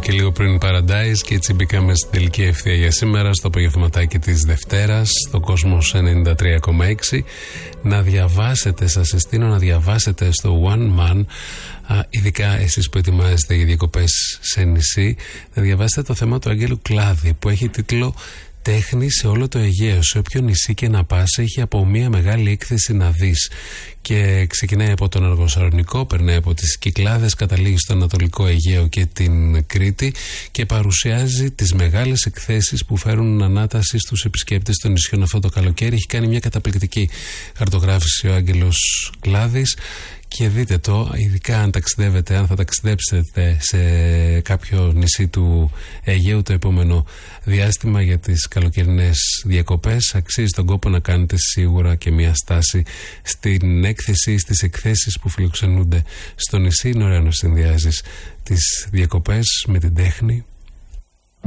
και λίγο πριν Paradise, και έτσι μπήκαμε στην τελική ευθεία για σήμερα, στο απογευματάκι της Δευτέρας, στο Κόσμος 93,6. Να διαβάσετε, σας συστήνω να διαβάσετε στο One Man, ειδικά εσείς που ετοιμάζετε για διακοπές σε νησί, να διαβάσετε το θέμα του Άγγελου Κλάδη, που έχει τίτλο «Τέχνη σε όλο το Αιγαίο, σε όποιο νησί και να πας, έχει από μια μεγάλη έκθεση να δεις». Και ξεκινάει από τον Αργοσαλονικό, περνάει από τις Κυκλάδες, καταλήγει στο Ανατολικό Αιγαίο και την Κρήτη και παρουσιάζει τις μεγάλες εκθέσεις που φέρουν ανάταση στους επισκέπτες των νησιών αυτό το καλοκαίρι. Έχει κάνει μια καταπληκτική χαρτογράφηση ο Άγγελος Κλάδης. Και δείτε το, ειδικά αν ταξιδεύετε, αν θα ταξιδέψετε σε κάποιο νησί του Αιγαίου το επόμενο διάστημα για τις καλοκαιρινές διακοπές, αξίζει τον κόπο να κάνετε σίγουρα και μια στάση στην έκθεση, στις εκθέσεις που φιλοξενούνται στο νησί. Είναι ωραίο να συνδυάζεις τις διακοπές με την τέχνη